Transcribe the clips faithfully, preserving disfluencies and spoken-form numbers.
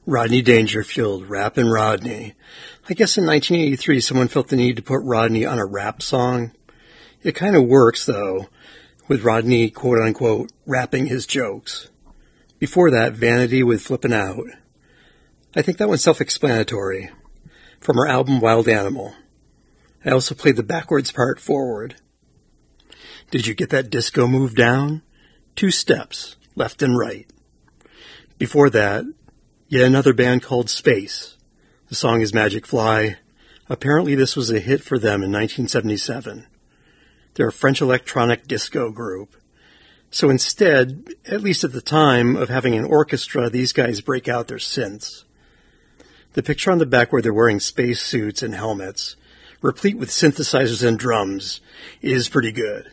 Rodney Dangerfield, Rappin' Rodney. I guess in nineteen eighty-three someone felt the need to put Rodney on a rap song. It kind of works, though, with Rodney, quote-unquote, rapping his jokes. Before that, Vanity with Flippin' Out. I think that one's self-explanatory. From her album Wild Animal. I also played the backwards part forward. Did you get that disco move down? Two steps, left and right. Before that, yet another band called Space. The song is Magic Fly. Apparently this was a hit for them in nineteen seventy-seven. They're a French electronic disco group. So instead, at least at the time, of having an orchestra, these guys break out their synths. The picture on the back where they're wearing space suits and helmets, replete with synthesizers and drums, is pretty good.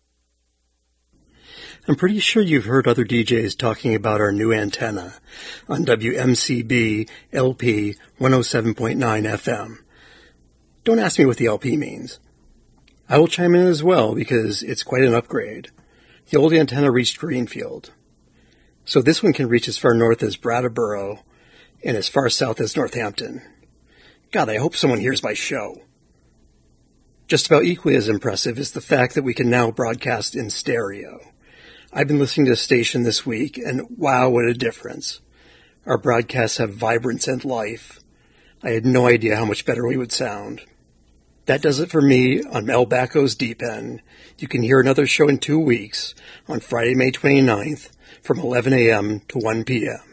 I'm pretty sure you've heard other D Js talking about our new antenna on W M C B L P one oh seven point nine F M. Don't ask me what the L P means. I will chime in as well because it's quite an upgrade. The old antenna reached Greenfield. So this one can reach as far north as Brattleboro and as far south as Northampton. God, I hope someone hears my show. Just about equally as impressive is the fact that we can now broadcast in stereo. I've been listening to the station this week, and wow, what a difference. Our broadcasts have vibrance and life. I had no idea how much better we would sound. That does it for me on Mel Bacco's Deep End. You can hear another show in two weeks on Friday, May twenty-ninth from eleven a.m. to one p.m.